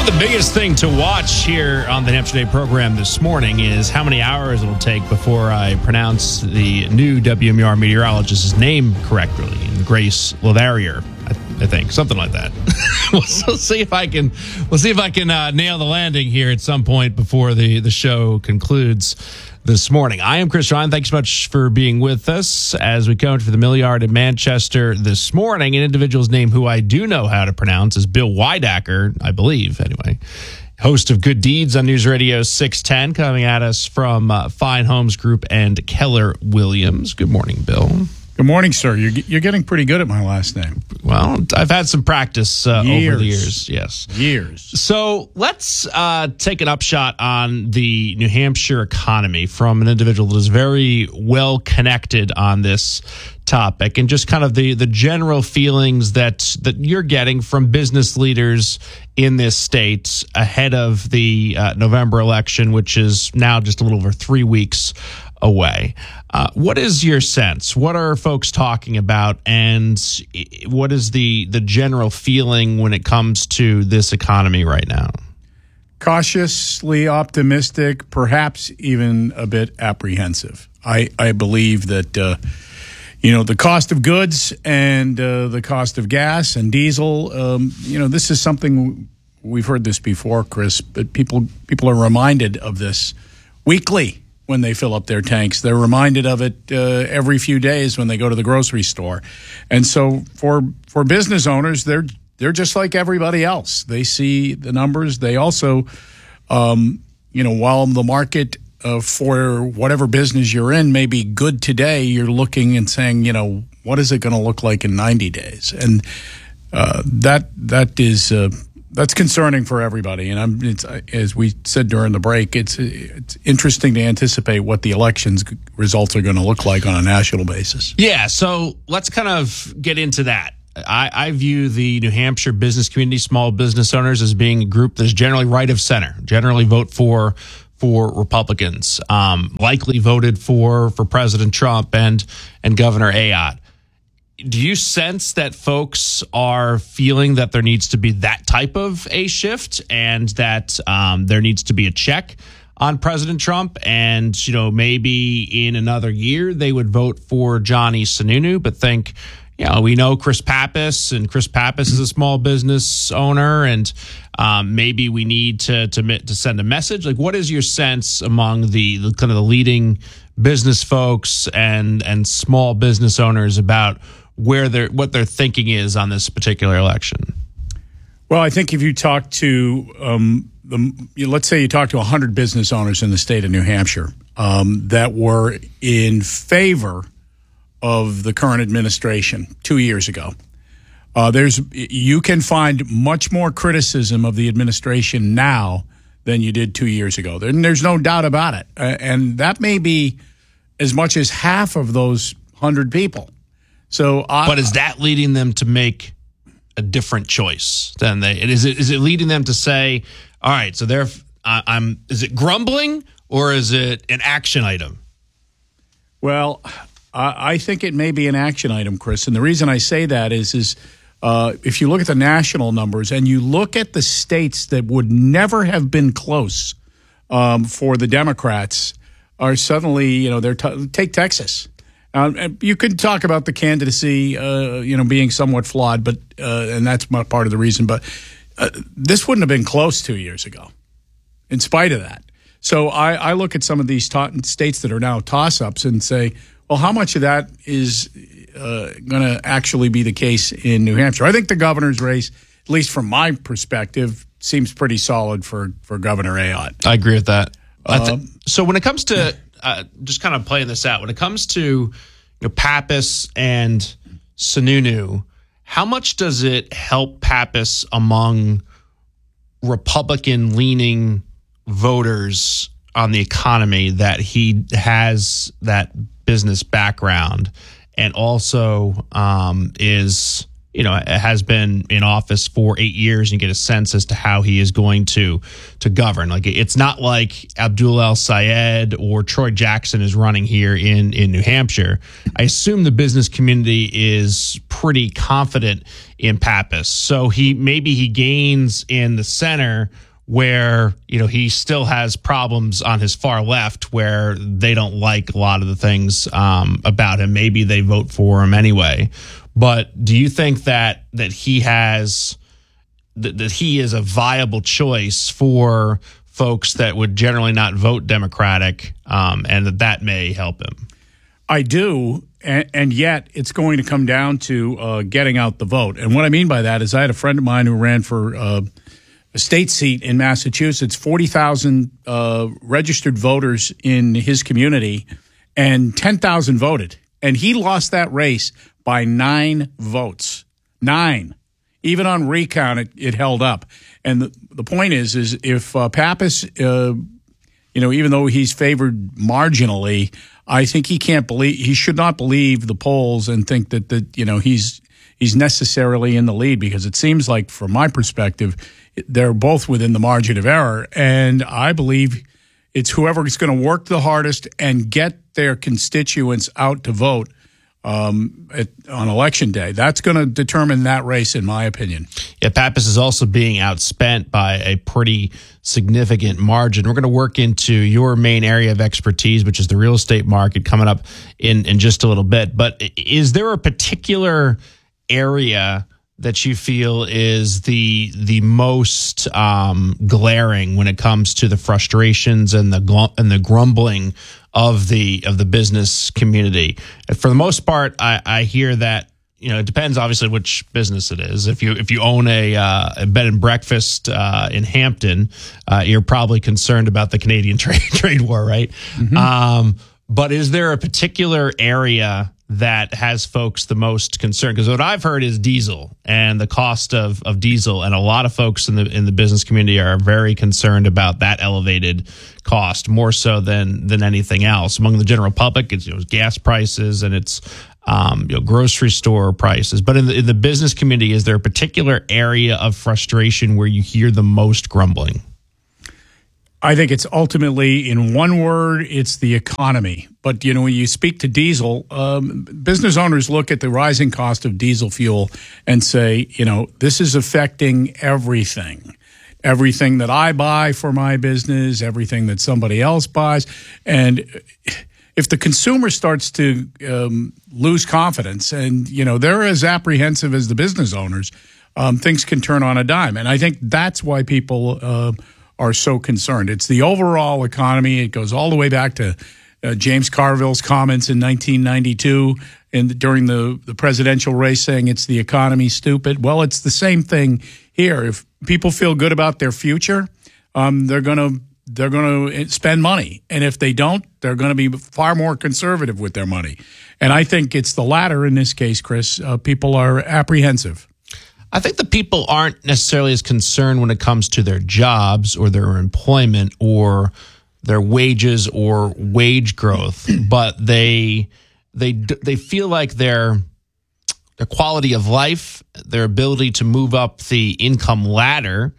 The biggest thing to watch here on the New Hampshire Today program this morning is how many hours it'll take before I pronounce the new WMUR meteorologist's name correctly, Grace Leverrier, I think, something like that. We'll see if I can nail the landing here at some point before the show concludes this morning. I am Chris Ryan. Thanks so much for being with us as we come for the Milliard in Manchester this morning. An individual's name who I do know how to pronounce is Bill Weidacker, I believe, anyway. Host of Good Deeds on News Radio 610, coming at us from Fine Homes Group and Keller Williams. Good morning, Bill. Good morning, sir. You're getting pretty good at my last name. Well, I've had some practice over the years. Yes. Years. So let's take an upshot on the New Hampshire economy from an individual that is very well connected on this topic, and just kind of the general feelings that you're getting from business leaders in this state ahead of the November election, which is now just a little over 3 weeks away. What is your sense? What are folks talking about, and what is the general feeling when it comes to this economy right now? Cautiously optimistic, perhaps even a bit apprehensive. I believe that the cost of goods and the cost of gas and diesel, this is something we've heard this before, Chris, but people are reminded of this weekly. When they fill up their tanks, they're reminded of it every few days when they go to the grocery store. And so for business owners, they're just like everybody else. They see the numbers. They also, while the market for whatever business you're in may be good today, you're looking and saying, what is it going to look like in 90 days? And that is that's concerning for everybody. And it's, as we said during the break, it's interesting to anticipate what the election's results are going to look like on a national basis. Yeah, so let's kind of get into that. I view the New Hampshire business community, small business owners, as being a group that's generally right of center, generally vote for Republicans, likely voted for President Trump and Governor Ayotte. Do you sense that folks are feeling that there needs to be that type of a shift, and that there needs to be a check on President Trump, and maybe in another year they would vote for Johnny Sununu, but think, we know Chris Pappas, and Chris Pappas is a small business owner, and maybe we need to send a message? Like, what is your sense among the kind of the leading business folks and small business owners about what their thinking is on this particular election? Well, I think if you talk to let's say you talk to 100 business owners in the state of New Hampshire that were in favor of the current administration 2 years ago, you can find much more criticism of the administration now than you did 2 years ago. There's no doubt about it, and that may be as much as half of those 100 people. But is that leading them to make a different choice than they? Is it leading them to say, all right, so is it grumbling or is it an action item? Well, I think it may be an action item, Chris, and the reason I say that is if you look at the national numbers and you look at the states that would never have been close for the Democrats are suddenly, take Texas. You could talk about the candidacy, being somewhat flawed, but and that's part of the reason. But this wouldn't have been close 2 years ago, in spite of that. So I look at some of these states that are now toss-ups and say, well, how much of that is going to actually be the case in New Hampshire? I think the governor's race, at least from my perspective, seems pretty solid for Governor Ayotte. I agree with that. So when it comes to just kind of playing this out, when it comes to Pappas and Sununu, how much does it help Pappas among Republican-leaning voters on the economy that he has that business background and also is has been in office for 8 years, and you get a sense as to how he is going to govern. Like, it's not like Abdul El-Sayed or Troy Jackson is running here in New Hampshire. I assume the business community is pretty confident in Pappas. So he gains in the center where, he still has problems on his far left where they don't like a lot of the things about him. Maybe they vote for him anyway. But do you think that he has that he is a viable choice for folks that would generally not vote Democratic, and that may help him? I do, and yet it's going to come down to getting out the vote. And what I mean by that is I had a friend of mine who ran for a state seat in Massachusetts, 40,000 registered voters in his community, and 10,000 voted. And he lost that race by 9 votes. 9. Even on recount, it held up. And the point is if Pappas, even though he's favored marginally, I think he should not believe the polls and think that he's necessarily in the lead, because it seems like, from my perspective, they're both within the margin of error. And I believe it's whoever is going to work the hardest and get their constituents out to vote on Election Day. That's going to determine that race, in my opinion. Yeah, Pappas is also being outspent by a pretty significant margin. We're going to work into your main area of expertise, which is the real estate market, coming up in just a little bit. But is there a particular area that you feel is the most glaring when it comes to the frustrations and the grumbling of the business community? For the most part, I hear that it depends obviously which business it is. If you own a bed and breakfast in Hampton, you're probably concerned about the Canadian trade war, right? Mm-hmm. But is there a particular area that has folks the most concerned? Because what I've heard is diesel and the cost of diesel, and a lot of folks in the business community are very concerned about that elevated cost, more so than anything else. Among the general public, it's gas prices and it's grocery store prices. But in the business community, is there a particular area of frustration where you hear the most grumbling? I think it's ultimately, in one word, it's the economy. But, when you speak to diesel, business owners look at the rising cost of diesel fuel and say, this is affecting everything. Everything that I buy for my business, everything that somebody else buys. And if the consumer starts to lose confidence and, they're as apprehensive as the business owners, things can turn on a dime. And I think that's why people are so concerned. It's the overall economy. It goes all the way back to James Carville's comments in 1992 during the presidential race, saying it's the economy, stupid. Well, it's the same thing here. If people feel good about their future, they're going to spend money. And if they don't, they're going to be far more conservative with their money. And I think it's the latter in this case, Chris. People are apprehensive. I think the people aren't necessarily as concerned when it comes to their jobs or their employment or their wages or wage growth, but they feel like their quality of life, their ability to move up the income ladder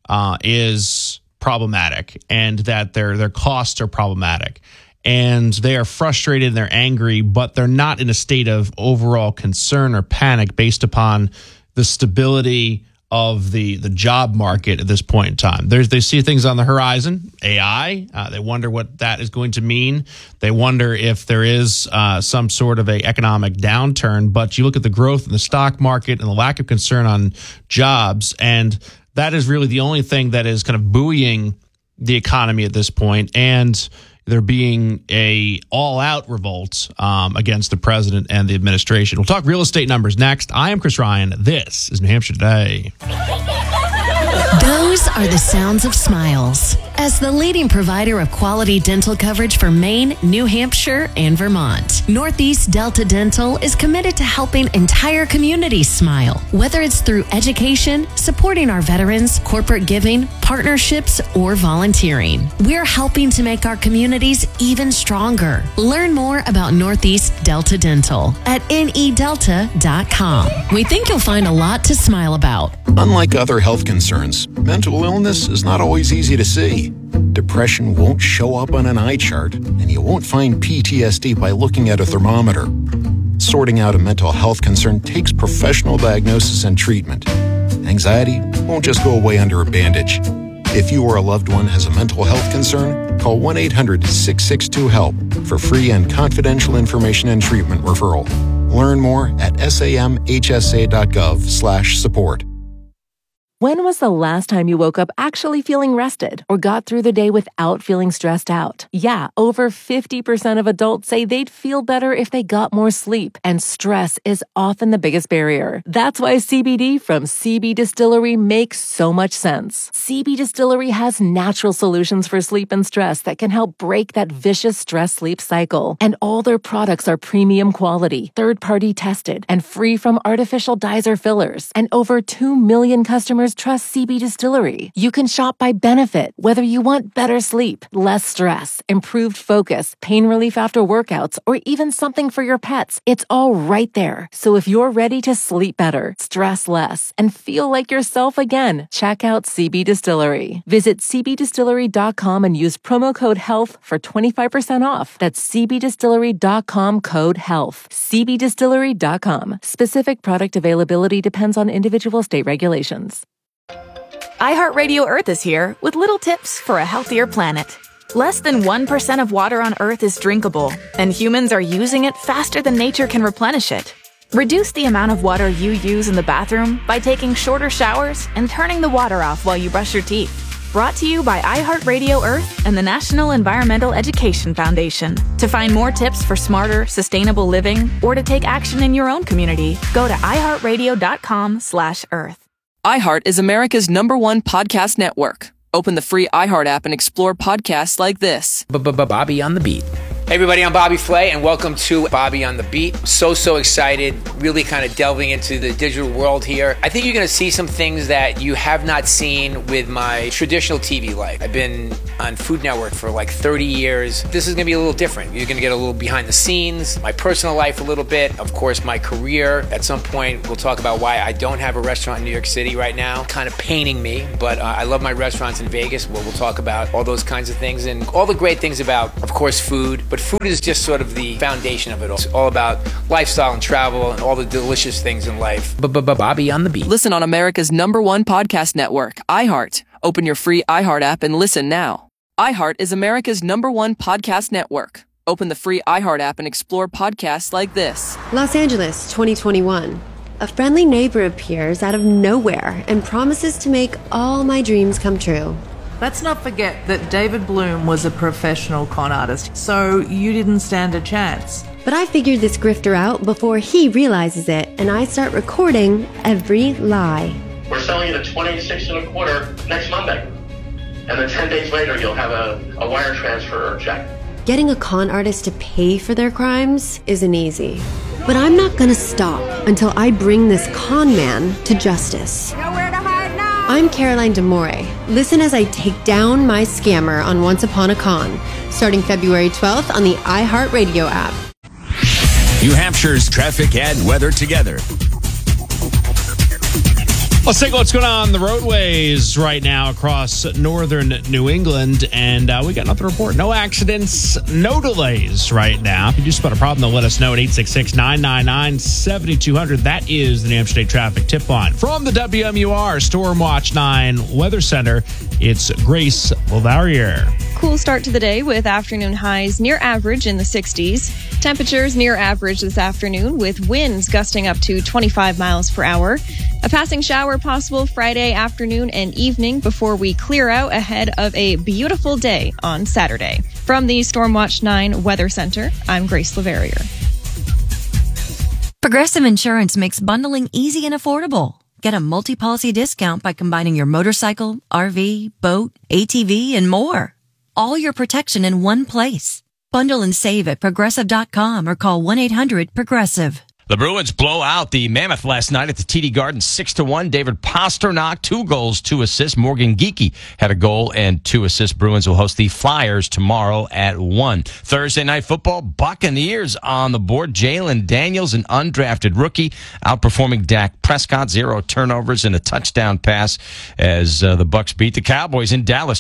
is problematic, and that their costs are problematic. And they are frustrated and they're angry, but they're not in a state of overall concern or panic based upon the stability of the job market at this point in time. They see things on the horizon, AI. They wonder what that is going to mean. They wonder if there is some sort of a economic downturn. But you look at the growth in the stock market and the lack of concern on jobs, and that is really the only thing that is kind of buoying the economy at this point. And there being a all-out revolt against the president and the administration. We'll talk real estate numbers next. I am Chris Ryan. This is New Hampshire Today. Those are the sounds of smiles As the leading provider of quality dental coverage for Maine, New Hampshire, and Vermont, Northeast Delta Dental is committed to helping entire communities smile. Whether it's through education, supporting our veterans, corporate giving, partnerships, or volunteering, we're helping to make our communities even stronger. Learn more about Northeast Delta Dental at nedelta.com. We think you'll find a lot to smile about. Unlike other health concerns, mental illness is not always easy to see. Depression won't show up on an eye chart, and you won't find PTSD by looking at a thermometer. Sorting out a mental health concern takes professional diagnosis and treatment. Anxiety won't just go away under a bandage. If you or a loved one has a mental health concern, call 1-800-662-HELP for free and confidential information and treatment referral. Learn more at samhsa.gov/support. When was the last time you woke up actually feeling rested or got through the day without feeling stressed out? Yeah, over 50% of adults say they'd feel better if they got more sleep, and stress is often the biggest barrier. That's why CBD from CB Distillery makes so much sense. CB Distillery has natural solutions for sleep and stress that can help break that vicious stress-sleep cycle. And all their products are premium quality, third-party tested, and free from artificial dyes or fillers. And over 2 million customers trust CB Distillery. You can shop by benefit, whether you want better sleep, less stress, improved focus, pain relief after workouts, or even something for your pets. It's all right there. So if you're ready to sleep better, stress less, and feel like yourself again, check out CB Distillery. Visit cbdistillery.com and use promo code HEALTH for 25% off. That's cbdistillery.com code HEALTH. cbdistillery.com. Specific product availability depends on individual state regulations. iHeartRadio Earth is here with little tips for a healthier planet. Less than 1% of water on Earth is drinkable, and humans are using it faster than nature can replenish it. Reduce the amount of water you use in the bathroom by taking shorter showers and turning the water off while you brush your teeth. Brought to you by iHeartRadio Earth and the National Environmental Education Foundation. To find more tips for smarter, sustainable living, or to take action in your own community, go to iHeartRadio.com/Earth. iHeart is America's #1 podcast network. Open the free iHeart app and explore podcasts like this. Bobby on the Beat. Hey everybody, I'm Bobby Flay, and welcome to Bobby on the Beat. So excited, really kind of delving into the digital world here. I think you're going to see some things that you have not seen with my traditional TV life. I've been on Food Network for like 30 years. This is going to be a little different. You're going to get a little behind the scenes, my personal life a little bit, of course my career. At some point, we'll talk about why I don't have a restaurant in New York City right now. Kind of paining me, but I love my restaurants in Vegas. We'll talk about all those kinds of things and all the great things about, of course, food. But food is just sort of the foundation of it all. It's all about lifestyle and travel and all the delicious things in life. Bobby on the Beat. Listen on America's #1 podcast network, iHeart. Open your free iHeart app and listen now. iHeart is America's #1 podcast network. Open the free iHeart app and explore podcasts like this. Los Angeles, 2021. A friendly neighbor appears out of nowhere and promises to make all my dreams come true. Let's not forget that David Bloom was a professional con artist, so you didn't stand a chance. But I figured this grifter out before he realizes it, and I start recording every lie. We're selling it at $26.25 next Monday. And then 10 days later, you'll have a wire transfer or check. Getting a con artist to pay for their crimes isn't easy. But I'm not gonna stop until I bring this con man to justice. Nowhere to hide now! I'm Caroline D'Amore. Listen as I take down my scammer on Once Upon a Con, starting February 12th on the iHeartRadio app. New Hampshire's traffic and weather together. Let's take what's going on the roadways right now across northern New England, and we got nothing to report. No accidents, no delays right now. If you do spot a problem, they'll let us know at 866-999-7200. That is the New Hampshire State Traffic Tip Line. From the WMUR Stormwatch 9 Weather Center, it's Grace Lavarier. Cool start to the day with afternoon highs near average in the 60s. Temperatures near average this afternoon with winds gusting up to 25 miles per hour. A passing shower possible Friday afternoon and evening before we clear out ahead of a beautiful day on Saturday. From the Stormwatch 9 Weather Center, I'm Grace Lavarier. Progressive Insurance makes bundling easy and affordable. Get a multi-policy discount by combining your motorcycle, RV, boat, ATV, and more. All your protection in one place. Bundle and save at Progressive.com or call 1-800-PROGRESSIve. The Bruins blow out the Mammoth last night at the TD Garden 6-1. David Pastrnak, 2 goals, 2 assists. Morgan Geekie had a goal and 2 assists. Bruins will host the Flyers tomorrow at 1. Thursday Night Football, Buccaneers on the board. Jalen Daniels, an undrafted rookie, outperforming Dak Prescott. 0 turnovers and a touchdown pass as the Bucs beat the Cowboys in Dallas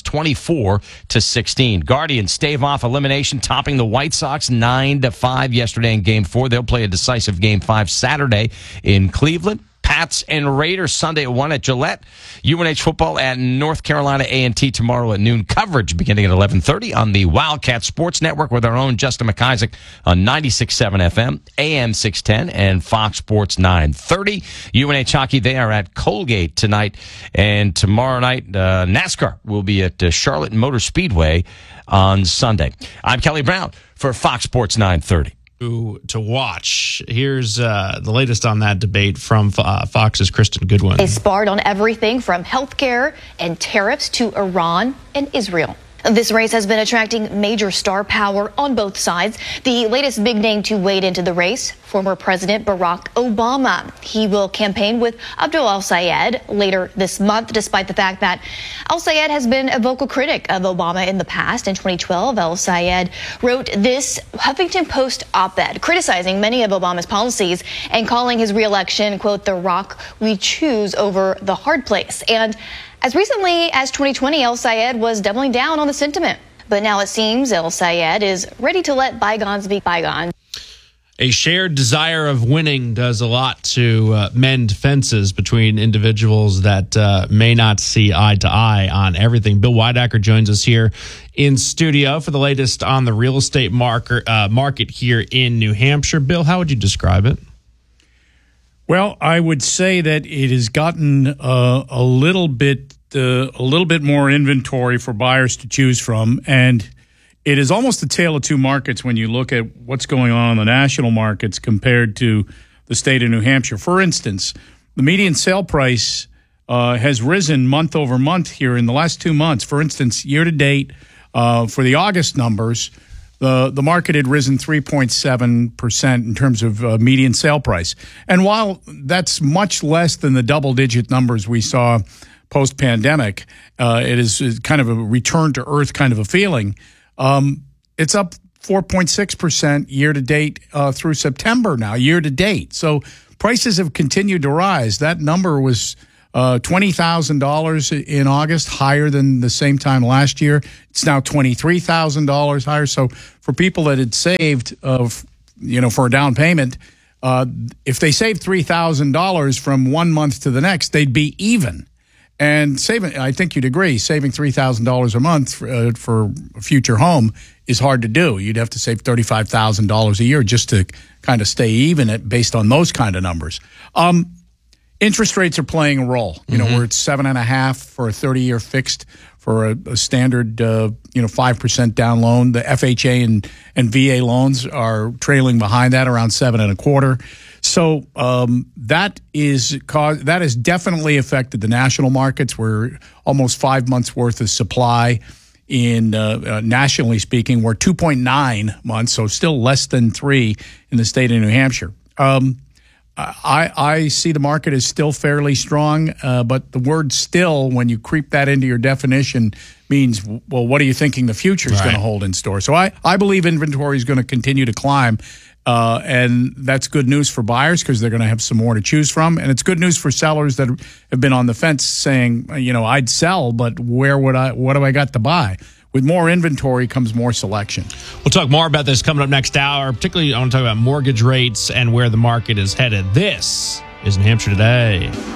24-16. Guardians stave off elimination, topping the White Sox 9-5 yesterday in Game 4. They'll play a decisive Game 5 Saturday in Cleveland. Pats and Raiders Sunday at 1 at Gillette. UNH football at North Carolina A&T tomorrow at noon. Coverage beginning at 11:30 on the Wildcat Sports Network with our own Justin McIsaac on 96.7 FM, AM 610, and Fox Sports 930. UNH hockey, they are at Colgate tonight. And tomorrow night, NASCAR will be at Charlotte Motor Speedway on Sunday. I'm Kelly Brown for Fox Sports 930. To watch. Here's the latest on that debate from Fox's Kristen Goodwin. They sparred on everything from healthcare and tariffs to Iran and Israel. This race has been attracting major star power on both sides. The latest big name to wade into the race, former President Barack Obama. He will campaign with Abdul al-Sayed later this month, despite the fact that al-Sayed has been a vocal critic of Obama in the past. In 2012, al-Sayed wrote this Huffington Post op-ed criticizing many of Obama's policies and calling his re-election, quote, the rock we choose over the hard place. And as recently as 2020, al-Sayed was doubling down on the sentiment. But now it seems al-Sayed is ready to let bygones be bygones. A shared desire of winning does a lot to mend fences between individuals that may not see eye to eye on everything. Bill Weidacker joins us here in studio for the latest on the real estate market here in New Hampshire. Bill, how would you describe it? Well, I would say that it has gotten a little bit more inventory for buyers to choose from, and it is almost a tale of two markets when you look at what's going on in the national markets compared to the state of New Hampshire. For instance, the median sale price has risen month over month here in the last 2 months. For instance, year to date, for the August numbers, the market had risen 3.7% in terms of median sale price. And while that's much less than the double-digit numbers we saw post-pandemic, it is kind of a return to earth kind of a feeling. It's up 4.6% year-to-date through September now, year-to-date. So prices have continued to rise. That number was $20,000 in August, higher than the same time last year. It's now $23,000 higher. So for people that had saved, for a down payment, if they saved $3,000 from 1 month to the next, they'd be even. And saving, I think you'd agree, saving $3,000 a month for a future home is hard to do. You'd have to save $35,000 a year just to kind of stay even based on those kind of numbers. Interest rates are playing a role. We're at 7.5 for a 30-year fixed for a standard, 5% down loan. The FHA and VA loans are trailing behind that, around 7.25. So that has definitely affected the national markets. We're almost 5 months worth of supply in nationally speaking. We're 2.9 months, so still less than 3 in the state of New Hampshire. I see the market as still fairly strong, but the word still, when you creep that into your definition, means, well, what are you thinking the future is going to hold in store? So I believe inventory is going to continue to climb, and that's good news for buyers because they're going to have some more to choose from, and it's good news for sellers that have been on the fence saying, I'd sell, but what do I got to buy? With more inventory comes more selection. We'll talk more about this coming up next hour. Particularly, I want to talk about mortgage rates and where the market is headed. This is New Hampshire Today.